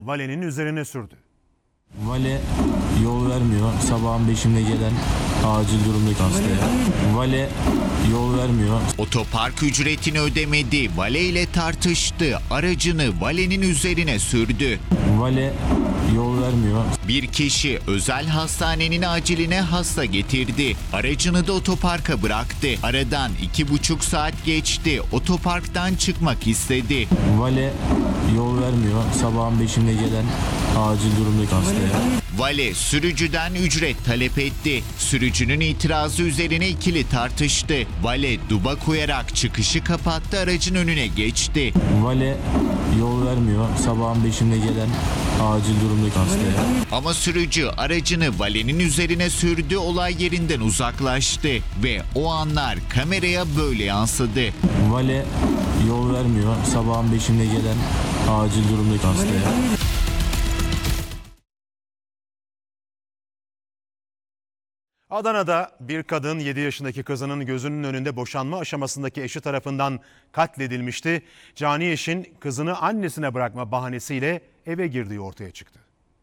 Valenin üzerine sürdü. Vale yol vermiyor. Sabahın 5'inde gelen acil durumdaki hastaya. Vale yol vermiyor. Otopark ücretini ödemedi. Vale ile tartıştı. Aracını valenin üzerine sürdü. Vale yol vermiyor. Bir kişi özel hastanenin aciline hasta getirdi. Aracını da otoparka bıraktı. Aradan 2,5 saat geçti. Otoparktan çıkmak istedi. Vale yol vermiyor. Sabahın 5'inde gelen acil durumdaki hastaya. Vale sürücüden ücret talep etti. Sürücünün itirazı üzerine ikili tartıştı. Vale duba koyarak çıkışı kapattı, aracın önüne geçti. Vale yol vermiyor. Sabahın 5'inde gelen acil durumdaki hastaya. Ama sürücü aracını valenin üzerine sürdü, olay yerinden uzaklaştı ve o anlar kameraya böyle yansıdı. Vale yol vermiyor. Sabahın 5'inde gelen acil durumdaki hastaya. Adana'da bir kadın 7 yaşındaki kızının gözünün önünde boşanma aşamasındaki eşi tarafından katledilmişti. Cani eşin kızını annesine bırakma bahanesiyle eve girdiği ortaya çıktı.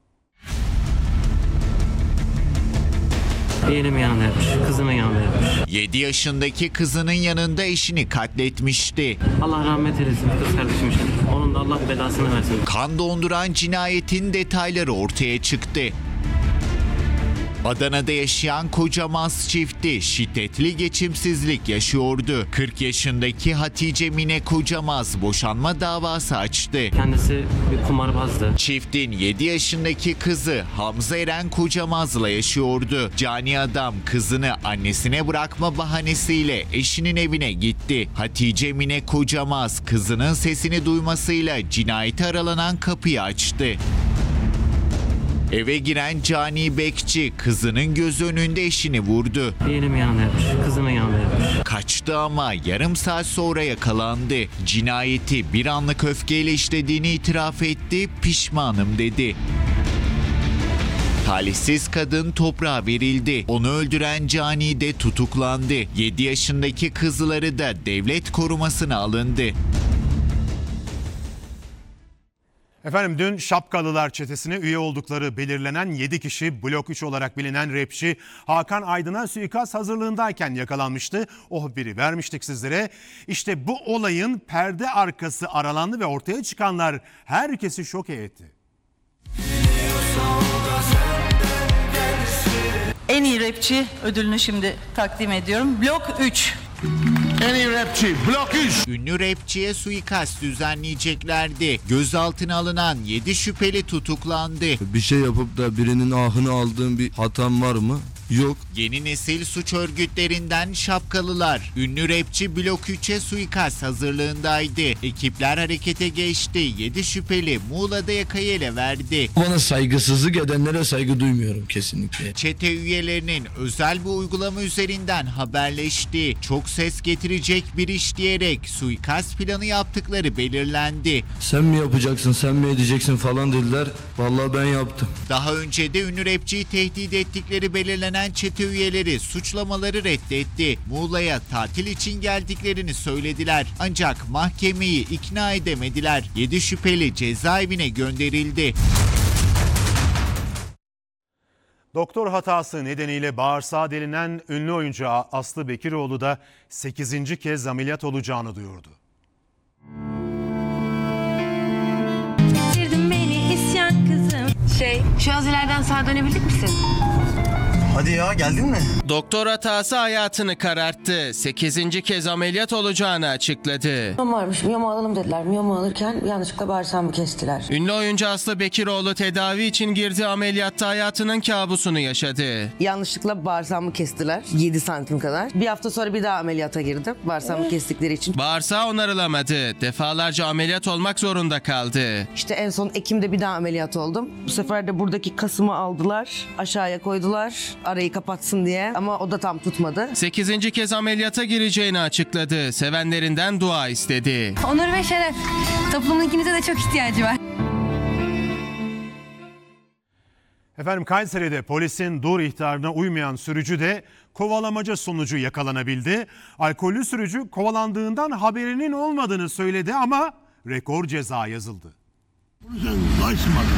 Yeğenim yanında yapmış, kızının yanında yapmış. 7 yaşındaki kızının yanında eşini katletmişti. Allah rahmet eylesin kız kardeşim için. Onun da Allah belasını versin. Kan donduran cinayetin detayları ortaya çıktı. Adana'da yaşayan Kocamaz çifti şiddetli geçimsizlik yaşıyordu. 40 yaşındaki Hatice Mine Kocamaz boşanma davası açtı. Kendisi bir kumarbazdı. Çiftin 7 yaşındaki kızı Hamza Eren Kocamaz'la yaşıyordu. Cani adam kızını annesine bırakma bahanesiyle eşinin evine gitti. Hatice Mine Kocamaz kızının sesini duymasıyla cinayete aralanan kapıyı açtı. Eve giren Cani Bekçi kızının göz önünde eşini vurdu. Yeğenim yanında yapmış, kızının yanında yapmış. Kaçtı ama yarım saat sonra yakalandı. Cinayeti bir anlık öfkeyle işlediğini itiraf etti, pişmanım dedi. Talihsiz kadın toprağa verildi. Onu öldüren Cani de tutuklandı. 7 yaşındaki kızları da devlet korumasına alındı. Efendim dün Şapkalılar çetesine üye oldukları belirlenen 7 kişi blok 3 olarak bilinen rapçi Hakan Aydın'a suikast hazırlığındayken yakalanmıştı. O haberi vermiştik sizlere. İşte bu olayın perde arkası aralandı ve ortaya çıkanlar herkesi şoke etti. En iyi rapçi ödülünü şimdi takdim ediyorum. Blok 3. En iyi rapçi blok 3. Ünlü rapçiye suikast düzenleyeceklerdi. Gözaltına alınan 7 şüpheli tutuklandı. Bir şey yapıp da birinin ahını aldığın bir hatam var mı? Yok. Yeni nesil suç örgütlerinden Şapkalılar. Ünlü rapçi Blok 3'e suikast hazırlığındaydı. Ekipler harekete geçti. 7 şüpheli Muğla'da yakayı ele verdi. Bana saygısızlık edenlere saygı duymuyorum kesinlikle. Çete üyelerinin özel bir uygulama üzerinden haberleşti. Çok ses getirecek bir iş diyerek suikast planı yaptıkları belirlendi. Sen mi yapacaksın, sen mi edeceksin falan dediler. Vallahi ben yaptım. Daha önce de ünlü rapçiyi tehdit ettikleri belirlenen çete üyeleri suçlamaları reddetti. Muğla'ya tatil için geldiklerini söylediler. Ancak mahkemeyi ikna edemediler. 7 şüpheli cezaevine gönderildi. Doktor hatası nedeniyle bağırsağı delinen ünlü oyuncu Aslı Bekiroğlu da 8. kez ameliyat olacağını duyurdu. Bitirdin beni isyan kızım. Şu az ileriden sağa dönebilecek misin? Hadi ya, geldin mi? Doktor hatası hayatını kararttı. 8. kez ameliyat olacağını açıkladı. Miyom varmış, miyom alalım dediler. Miyom alırken yanlışlıkla bağırsağımı kestiler. Ünlü oyuncu Aslı Bekiroğlu tedavi için girdiği ameliyatta hayatının kabusunu yaşadı. Yanlışlıkla bağırsağımı kestiler. 7 santim kadar. Bir hafta sonra bir daha ameliyata girdim. Bağırsağımı kestikleri için. Bağırsağı onarılamadı. Defalarca ameliyat olmak zorunda kaldı. İşte en son Ekim'de bir daha ameliyat oldum. Bu sefer de buradaki kasımı aldılar. Aşağıya koydular. Arayı kapatsın diye ama o da tam tutmadı. 8. kez ameliyata gireceğini açıkladı. Sevenlerinden dua istedi. Onur ve şeref. Toplumun ikinize de çok ihtiyacı var. Efendim Kayseri'de polisin dur ihtarına uymayan sürücü de kovalamaca sonucu yakalanabildi. Alkollü sürücü kovalandığından haberinin olmadığını söyledi ama rekor ceza yazıldı. Sen kaçmadın.